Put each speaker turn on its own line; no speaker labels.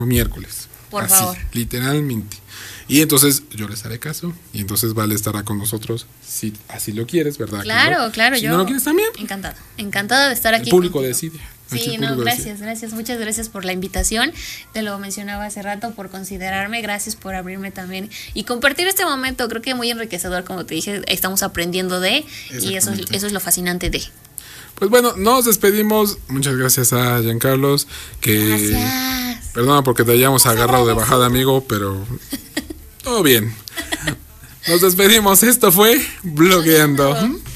miércoles.
Por
así,
favor.
literalmente. Y entonces yo les haré caso. Y entonces Vale estará con nosotros si así lo quieres, ¿verdad?
Claro, claro.
Si
yo
no lo quieres también.
Encantada de estar aquí.
El público
contigo.
decide.
Sí, no, gracias, muchas gracias por la invitación. Te lo mencionaba hace rato, por considerarme, gracias por abrirme también y compartir este momento, creo que muy enriquecedor, como te dije, estamos aprendiendo y eso es lo fascinante de.
Pues bueno, nos despedimos. Muchas gracias a Giancarlos.
Gracias.
Perdona porque te hayamos agarrado de bajada, amigo, pero todo bien. Nos despedimos. Esto fue Blogueando.